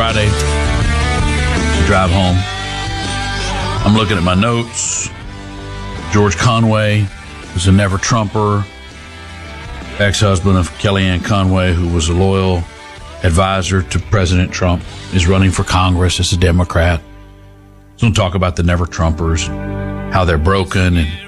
Friday, drive home. I'm looking at my notes. George Conway, who's a never Trumper, ex-husband of Kellyanne Conway, who was a loyal advisor to President Trump, is running for Congress as a Democrat. So we'll talk about the never Trumpers, how they're broken, and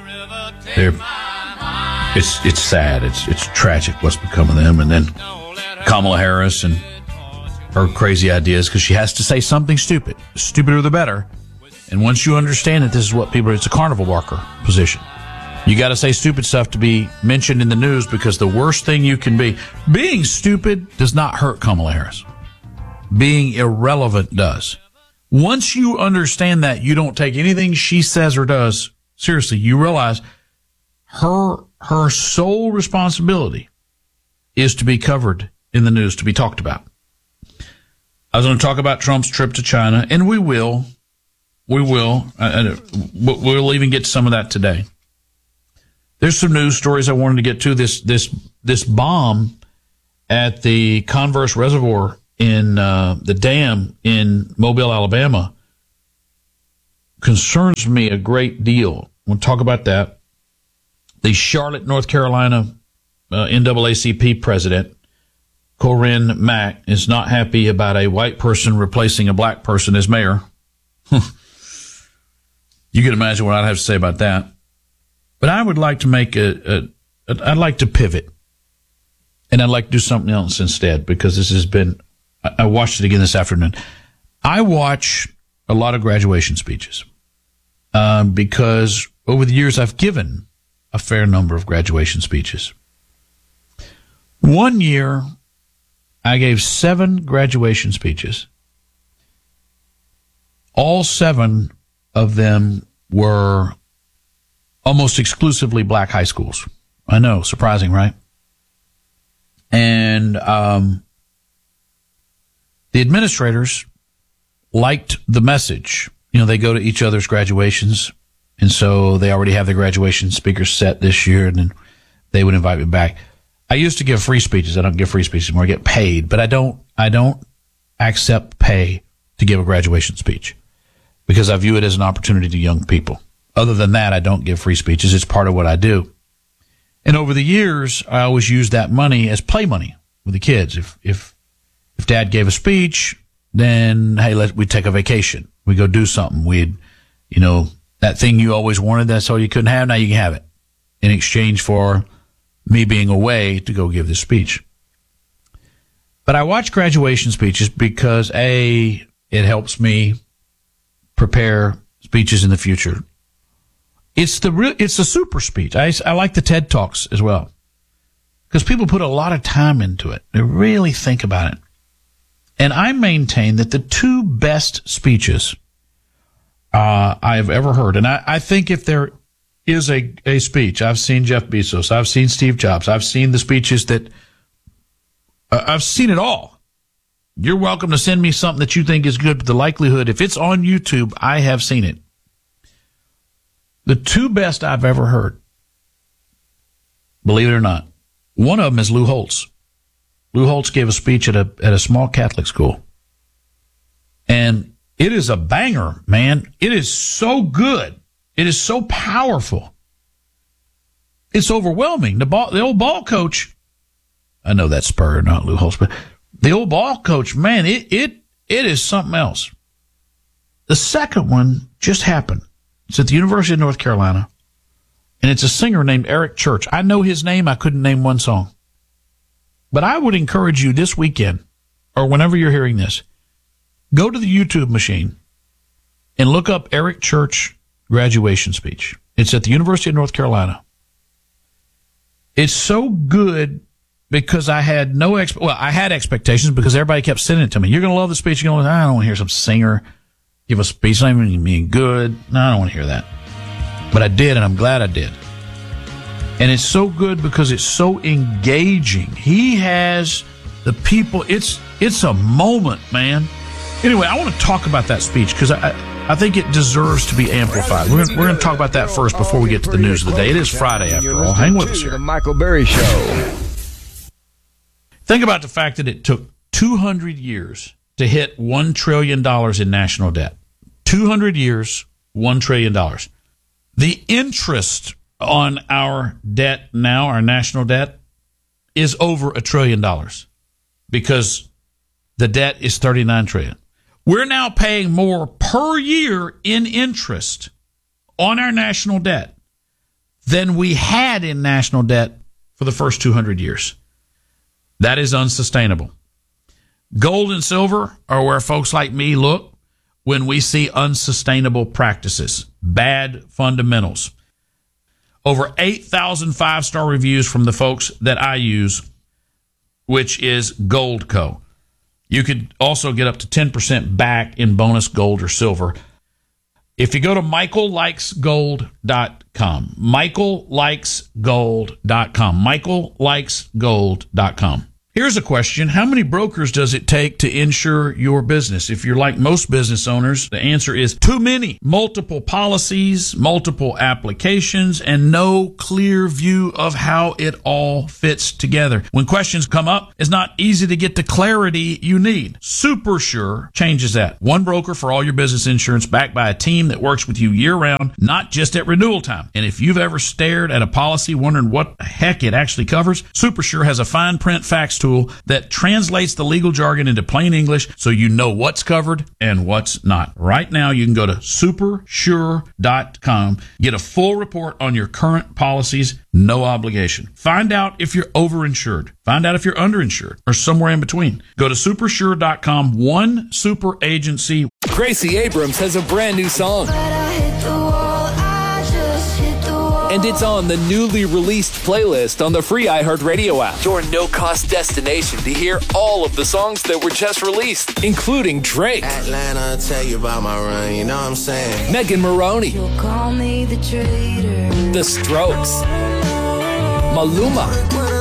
it's sad. It's tragic what's become of them. And then Kamala Harris and her crazy ideas, because she has to say something stupid. The stupider the better. And once you understand that this is what people, it's a carnival barker position. You got to say stupid stuff to be mentioned in the news, because the worst thing you can be, being stupid does not hurt Kamala Harris. Being irrelevant does. Once you understand that, you don't take anything she says or does seriously. You realize her sole responsibility is to be covered in the news, to be talked about. I was going to talk about Trump's trip to China, and we will. We'll even get to some of that today. There's some news stories I wanted to get to. This bomb at the Converse Reservoir in the dam in Mobile, Alabama, concerns me a great deal. We'll talk about that. The Charlotte, North Carolina NAACP president, Corinne Mack, is not happy about a white person replacing a black person as mayor. You can imagine what I'd have to say about that. But I would like to make I'd like to pivot. And I'd like to do something else instead, because this has been, I watched it again this afternoon. I watch a lot of graduation speeches, because over the years I've given a fair number of graduation speeches. One year, I gave 7 graduation speeches. All 7 of them were almost exclusively black high schools. I know, surprising, right? And the administrators liked the message. You know, they go to each other's graduations, and so they already have their graduation speakers set this year, and then they would invite me back. I used to give free speeches. I don't give free speeches anymore. I get paid, but I don't accept pay to give a graduation speech, because I view it as an opportunity to young people. Other than that, I don't give free speeches. It's part of what I do. And over the years, I always used that money as play money with the kids. If Dad gave a speech, then, hey, we'd take a vacation. We go do something. That thing you always wanted, that's all you couldn't have, now you can have it, in exchange for me being away to go give this speech. But I watch graduation speeches because, A, it helps me prepare speeches in the future. It's the super speech. I like the TED Talks as well, because people put a lot of time into it. They really think about it. And I maintain that the 2 best speeches I've ever heard, and I think if there is a speech, I've seen Jeff Bezos, I've seen Steve Jobs, I've seen the speeches that, I've seen it all. You're welcome to send me something that you think is good, but the likelihood, if it's on YouTube, I have seen it. The 2 best I've ever heard, believe it or not, one of them is Lou Holtz. Lou Holtz gave a speech at a small Catholic school. And it is a banger, man. It is so good. It is so powerful. It's overwhelming. The old ball coach, I know that's Spurrier, not Lou Holtz, but the old ball coach, man, it is something else. The second one just happened. It's at the University of North Carolina, and it's a singer named Eric Church. I know his name. I couldn't name one song. But I would encourage you this weekend, or whenever you're hearing this, go to the YouTube machine and look up Eric Church graduation speech. It's at the University of North Carolina. It's so good because I had I had expectations, because everybody kept sending it to me. You're going to love the speech. You're going to, I don't want to hear some singer give a speech, not even being good. No, I don't want to hear that. But I did, and I'm glad I did. And it's so good because it's so engaging. He has the people. It's a moment, man. Anyway, I want to talk about that speech because I think it deserves to be amplified. We're going to talk about that first before we get to the news of the day. It is Friday, after all. Hang with us here. The Michael Berry Show. Think about the fact that it took 200 years to hit $1 trillion in national debt. 200 years, $1 trillion. The interest on our debt now, our national debt, is over $1 trillion because the debt is $39 trillion. We're now paying more per year in interest on our national debt than we had in national debt for the first 200 years. That is unsustainable. Gold and silver are where folks like me look when we see unsustainable practices, bad fundamentals. Over 8,000 five-star reviews from the folks that I use, which is Goldco. You could also get up to 10% back in bonus gold or silver. If you go to michaellikesgold.com, michaellikesgold.com, michaellikesgold.com. Here's a question. How many brokers does it take to insure your business? If you're like most business owners, the answer is too many. Multiple policies, multiple applications, and no clear view of how it all fits together. When questions come up, it's not easy to get the clarity you need. SuperSure changes that. One broker for all your business insurance, backed by a team that works with you year-round, not just at renewal time. And if you've ever stared at a policy wondering what the heck it actually covers, SuperSure has a fine print facts tool that translates the legal jargon into plain English so you know what's covered and what's not. Right now, you can go to supersure.com, get a full report on your current policies, no obligation. Find out if you're overinsured. Find out if you're underinsured or somewhere in between. Go to supersure.com, one super agency. Gracie Abrams has a brand new song. And it's on the newly released playlist on the free iHeartRadio app. Your no-cost destination to hear all of the songs that were just released, including Drake, Atlanta, tell you about my run, you know what I'm saying? Megan Maroney, You'll call me the traitor. The Strokes, Maluma,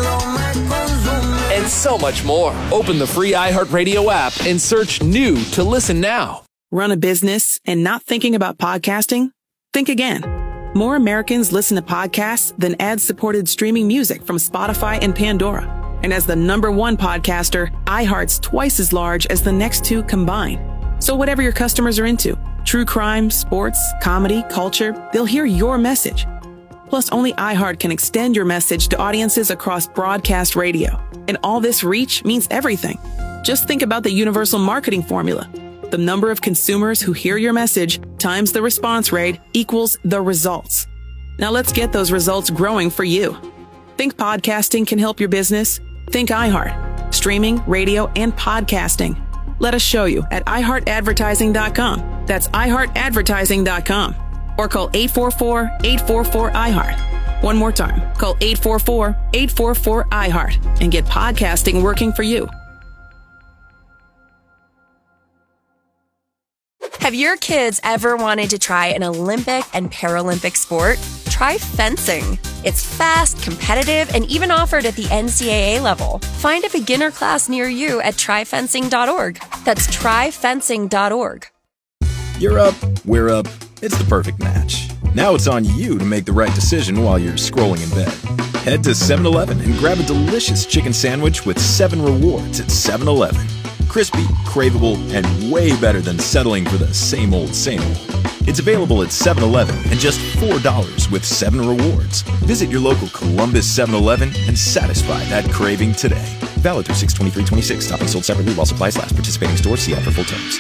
and so much more. Open the free iHeartRadio app and search new to listen now. Run a business and not thinking about podcasting? Think again. More Americans listen to podcasts than ad-supported streaming music from Spotify and Pandora. And as the #1 podcaster, iHeart's twice as large as the next two combined. So whatever your customers are into, true crime, sports, comedy, culture, they'll hear your message. Plus, only iHeart can extend your message to audiences across broadcast radio. And all this reach means everything. Just think about the universal marketing formula. The number of consumers who hear your message times the response rate equals the results. Now let's get those results growing for you. Think podcasting can help your business? Think iHeart. Streaming, radio, and podcasting. Let us show you at iHeartAdvertising.com. That's iHeartAdvertising.com. Or call 844-844-iHeart. One more time. Call 844-844-iHeart and get podcasting working for you. Have your kids ever wanted to try an Olympic and Paralympic sport? Try fencing. It's fast, competitive, and even offered at the NCAA level. Find a beginner class near you at tryfencing.org. That's tryfencing.org. You're up, we're up. It's the perfect match. Now it's on you to make the right decision while you're scrolling in bed. Head to 7-Eleven and grab a delicious chicken sandwich with 7 rewards at 7-Eleven. Crispy, craveable, and way better than settling for the same old, same old. It's available at 7-Eleven and just $4 with 7 rewards. Visit your local Columbus 7-Eleven and satisfy that craving today. Valid through 6/23/26. Topping sold separately while supplies last. Participating stores. See ad for full terms.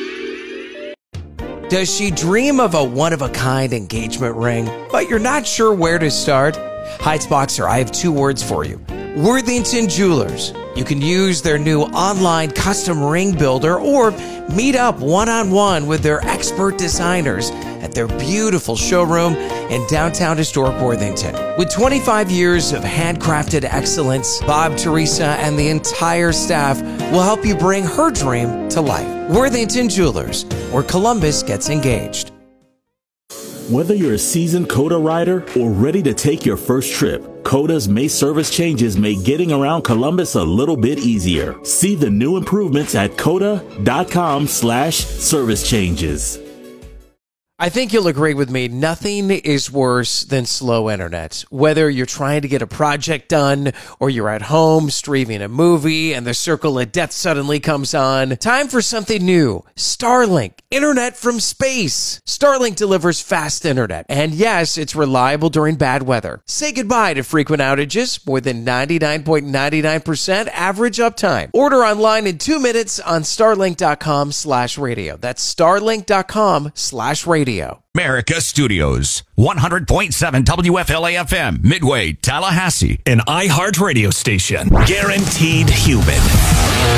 Does she dream of a one-of-a-kind engagement ring, but you're not sure where to start? Heights Boxer, I have 2 words for you. Worthington Jewelers. You can use their new online custom ring builder or meet up one-on-one with their expert designers at their beautiful showroom in downtown historic Worthington. With 25 years of handcrafted excellence, Bob, Teresa, and the entire staff will help you bring her dream to life. Worthington Jewelers, where Columbus gets engaged. Whether you're a seasoned COTA rider or ready to take your first trip, COTA's May service changes make getting around Columbus a little bit easier. See the new improvements at COTA.com/service changes. I think you'll agree with me. Nothing is worse than slow internet. Whether you're trying to get a project done or you're at home streaming a movie and the circle of death suddenly comes on. Time for something new. Starlink. Internet from space. Starlink delivers fast internet. And yes, it's reliable during bad weather. Say goodbye to frequent outages. More than 99.99% average uptime. Order online in 2 minutes on starlink.com/radio. That's starlink.com/radio. America Studios, 100.7 WFLA-FM, Midway, Tallahassee, an iHeart radio station. Guaranteed human.